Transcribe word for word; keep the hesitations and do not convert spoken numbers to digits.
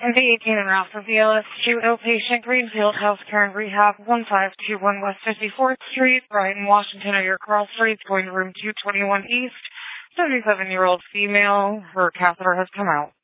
The eighteen and after V L S two outpatient Greenfield Healthcare and Rehab, one five two one West fifty-fourth Street, Brighton, Washington, at your cross streets, going to room two twenty-one East. seventy-seven-year-old female. Her catheter has come out.